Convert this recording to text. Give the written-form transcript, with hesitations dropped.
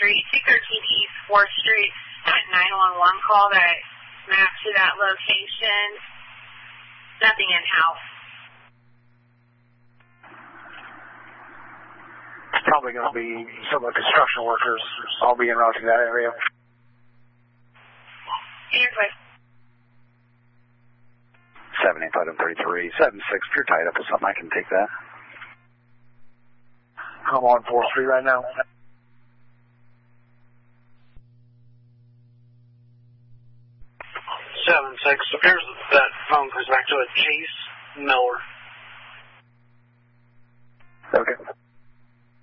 Street, 213 East 4th Street, that 911 call that mapped to that location. Nothing in-house. It's probably going to be some of the construction workers all being routed to that area. Here's what. 785-33, 76, if you're tied up with something, I can take that. I'm on 4th Street right now. 7-6, appears that phone goes back to a Chase Miller. Okay.